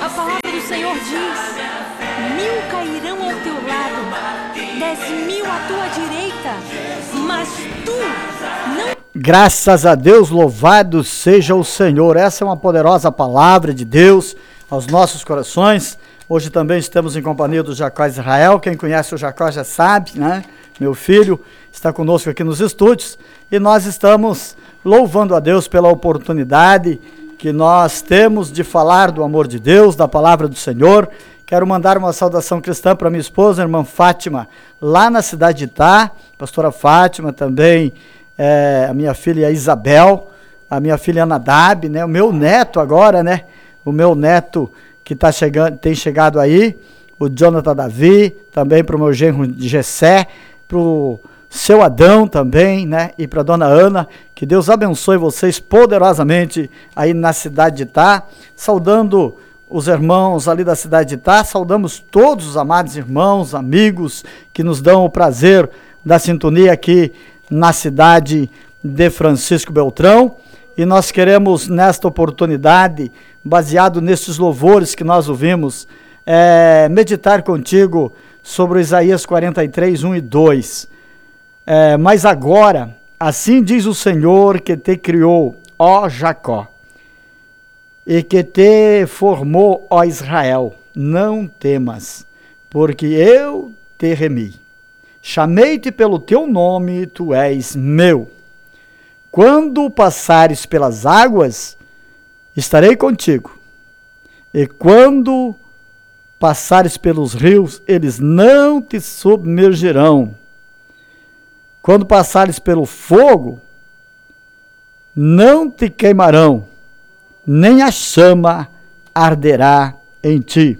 A palavra do Senhor diz: 1000 cairão ao teu lado, 10.000 à tua direita, mas tu não... Graças a Deus, louvado seja o Senhor. Essa é uma poderosa palavra de Deus aos nossos corações. Hoje também estamos em companhia do Jacó Israel. Quem conhece o Jacó já sabe, né? Meu filho está conosco aqui nos estúdios e nós estamos louvando a Deus pela oportunidade que nós temos de falar do amor de Deus, da palavra do Senhor. Quero mandar uma saudação cristã para minha esposa, a irmã Fátima, lá na cidade de Itá, pastora Fátima também, a minha filha Isabel, a minha filha Nadab, né? O meu neto agora, né? O meu neto que tem chegado aí, o Jonathan Davi, também para o meu genro Gessé, para o seu Adão também, né? E para a dona Ana, que Deus abençoe vocês poderosamente aí na cidade de Itá, saudando os irmãos ali da cidade de Itá, saudamos todos os amados irmãos, amigos, que nos dão o prazer da sintonia aqui na cidade de Francisco Beltrão, e nós queremos nesta oportunidade, baseado nesses louvores que nós ouvimos, meditar contigo sobre Isaías 43, 1 e 2. Mas agora, assim diz o Senhor que te criou, ó Jacó, e que te formou, ó Israel, não temas, porque eu te remi. Chamei-te pelo teu nome, tu és meu. Quando passares pelas águas, estarei contigo. E quando passares pelos rios, eles não te submergirão. Quando passares pelo fogo, não te queimarão, nem a chama arderá em ti.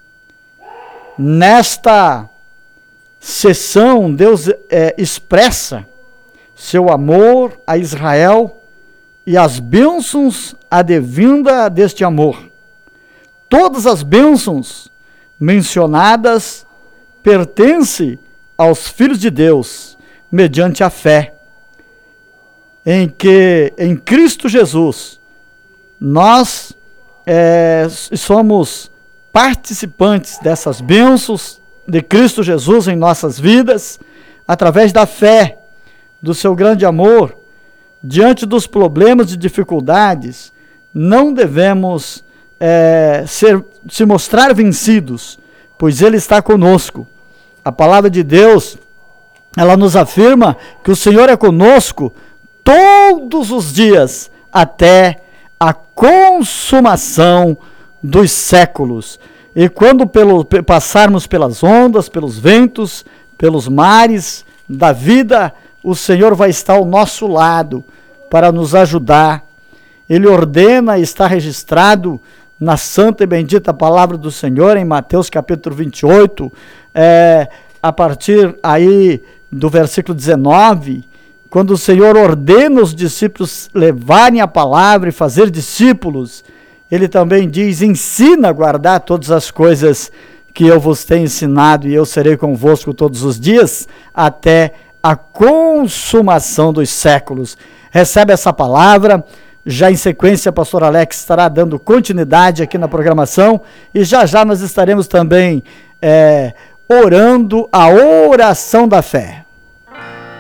Nesta sessão, Deus expressa seu amor a Israel e as bênçãos advinda deste amor. Todas as bênçãos mencionadas pertencem aos filhos de Deus, mediante a fé, em que em Cristo Jesus nós somos participantes dessas bênçãos de Cristo Jesus em nossas vidas, através da fé, do seu grande amor. Diante dos problemas e dificuldades, não devemos se mostrar vencidos, pois Ele está conosco. A palavra de Deus, ela nos afirma que o Senhor é conosco todos os dias, até a consumação dos séculos. E quando passarmos pelas ondas, pelos ventos, pelos mares da vida, o Senhor vai estar ao nosso lado para nos ajudar. Ele ordena, está registrado na santa e bendita palavra do Senhor, em Mateus capítulo 28, a partir aí do versículo 19, quando o Senhor ordena os discípulos levarem a palavra e fazer discípulos, Ele também diz: ensina a guardar todas as coisas que eu vos tenho ensinado, e eu serei convosco todos os dias, até a consumação dos séculos. Recebe essa palavra. Já em sequência, o pastor Alex estará dando continuidade aqui na programação, e já nós estaremos também orando a oração da fé.